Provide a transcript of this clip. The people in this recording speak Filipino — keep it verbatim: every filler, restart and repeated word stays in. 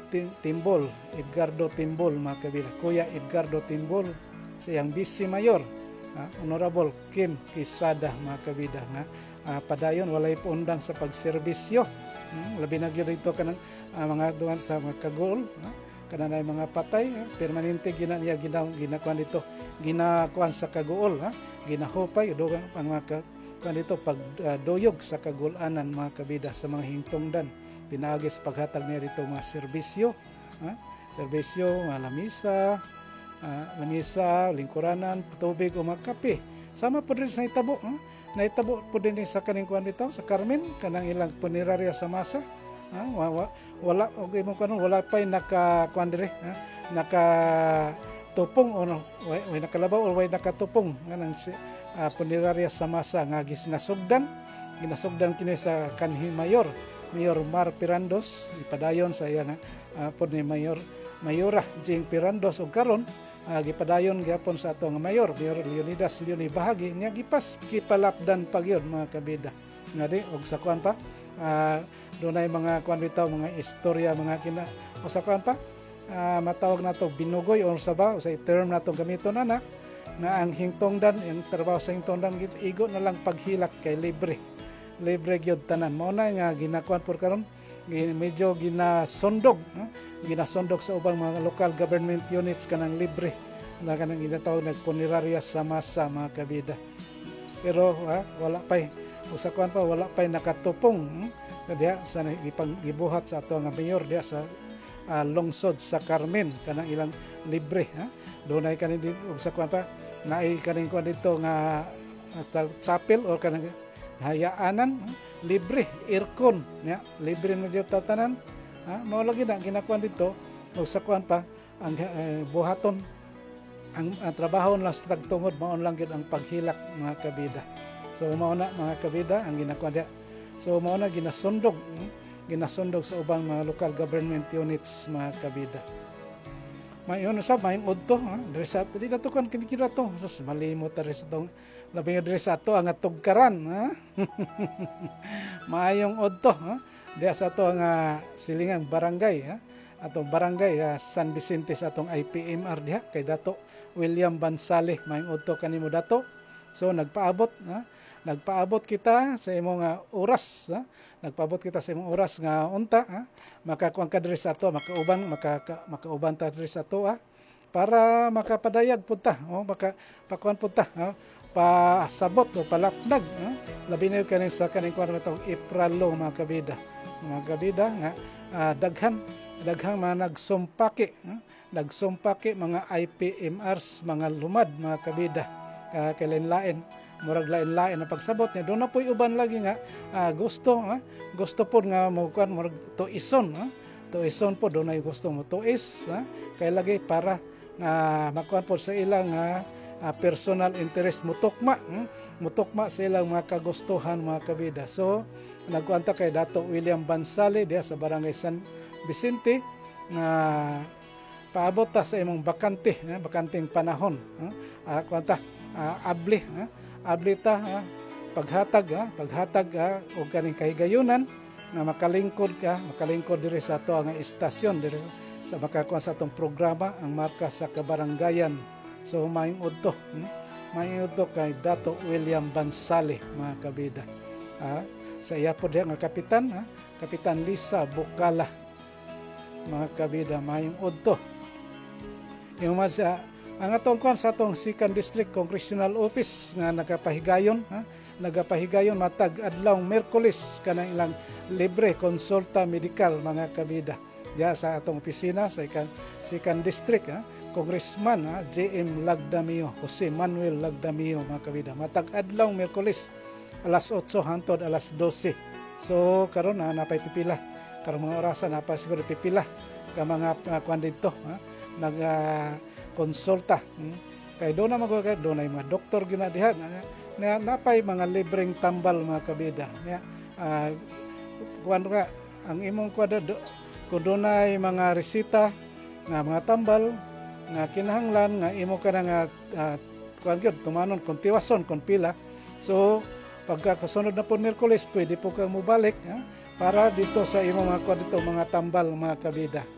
Tim- Timbol, Edgardo Timbol mga kabida. Kuya Edgardo Timbol, sa iyang Vice Mayor, uh, Honorable Kim Quisada mga kabida nga uh, padayon walay pundang sa pagserbisyo. Hmm, labi na gyud dito kanang uh, mga duwan sa mga kagol, uh, kananay mga patay, uh, permanente gina niya ginaw ginakuan dito, ginakuan sa kagool, uh, ginahupay dugang pang mga kuan dito pag uh, doyog sa kagulanan mga kabida sa mga hingtungdan. Pinaagis paghatag niya dito mga serbisyo, uh, serbisyo, mga lamisa, uh, lamisa, lingkuranan, tubig o mga kape. Sama po rin sa itabo, uh, naitabo po din sa kaning kuan dito sa Carmen kanang ilang punerarya sa masa, ha wala wala okay mo kanon wala pay naka kuan dire, ha naka tupong o no, way, way nakalabaw o way nakatupong nganang si uh, punerarya sa masa nga ginasugdan ginasugdan kini sa kanhi mayor Mayor Mar Pirandos ipadayon sa iya nga uh, pod ni Mayor Mayora Jing Pirandos ug karon Uh, gipadayon gyapon sa ato nga mayor, Mayor Leonidas Leoni Bahagi niya gipas gipalapdan pa gyud mga kabida. Nga di og sa kuan pa uh, dunay mga kuan bitaw mga istorya mga kina o sa kuan pa uh, matawag nato binugoy or sa ba sa term nato gamiton ana nga ang hingtongdan ang trabaho sa hingtongdan igo na lang paghilak kay libre. Libre gyud tanan. Mao na nga ginakuan por karon medyo ginasondog, huh? ginasondog sa ubang mga local government units kanang libre na kanang ginatawag nagpunerarya sa masa mga kabida. Pero ha, wala pay usa kuan pa wala pay nakatupong hmm? diha sa gibuhat sa ato nga mayor diha sa uh, lungsod sa Carmen kanang ilang libre ha. Dunay kaning usa kuan pa naay kaning kuan dito nga uh, chapel or kanang hayaanan hmm? libre aircon ya libre na dito tatanan ha mao lagi na ginakuan dito o sa kuan pa ang uh, buhaton ang, ang trabaho lang sa tagtungod mao lang gid ang paghilak mga kabida. So mao na mga kabida ang ginakuan dia. So mao na ginasundog hmm? ginasundog sa ubang mga local government units mga kabida. Mayon sa may udto ha diri sa di natukan kinikira to sus malimot ta sa tong labi diri sa ato ang tugkaran ha maayong udto ha diha sa ato nga silingang barangay ha atong barangay ha, San Vicente sa atong I P M R diha kay Dato William Bansale maayong udto kanimo Dato. So nagpaabot ha nagpaabot kita sa imong uh, oras ha? Nagpaabot kita sa imong oras nga unta ha? Makakuan ka diri sa ato makauban maka makauban ta diri sa ato ha? Para makapadayag punta o maka pakuan punta ha? Pasabot o palapdag ha? Labi na kaning sa kaning kuan matong Ipralo mga kabida mga kabida nga uh, daghan daghang mga nagsumpaki ha? Nagsumpaki mga I P M Rs mga lumad mga kabida uh, kailanlain murag lain-lain na pagsabot niya doon na po'y uban lagi nga uh, gusto ha? Gusto po nga mo kuan murag tuison ha? Tuison po doon ay gusto mo tuis ha? Kay lagi para nga uh, makuan po sa ilang uh, uh, personal interest mutukma hmm? mutukma sa ilang mga kagustuhan mga kabida. So nagkuanta kay Dato William Bansale diha sa barangay San Vicente nga paabot ta sa imong bakante ha? Bakanting panahon ha? uh, kuanta uh, abli ha? Ablita ha, paghatag ha, paghatag ha, o kaning kahigayunan nga makalingkod ka, makalingkod diri sa ato nga istasyon diri sa makakuha sa atong programa ang marka sa kabaranggayan. So maayong udto, hmm? maayong udto kay Dato William Bansale mga kabida. Ha, sa iya po diha nga kapitan ha, Kapitan Lisa Bukala mga kabida maayong udto. Yung sa ang atong kuan sa atong second District Congressional Office nga nagapahigayon ha nagapahigayon matag adlawng Miyerkules kanang ilang libre konsulta medikal mga kabida diya sa atong opisina sa second District ha Congressman ha J M Lagdamio Jose Manuel Lagdamio mga kabida matag adlawng Miyerkules alas otso hangtod alas dose. So karon na napay pipila karon mga orasan napay siguro pipila ka mga uh, kuan dito ha nag uh, konsulta hmm? Kay doon na magagay doon ay mga doktor ginadihan na napay mga libreng tambal mga kabida niya uh, kuan ka ang imong kuan kung doon ay mga resita nga mga tambal nga kinahanglan nga imo ka na nga uh, kuan gyud tumanon kung tiwason kung pila. So pagka kasunod na po Miyerkules pwede po kang mobalik ha? Para dito sa imong mga kuan dito mga tambal mga kabida.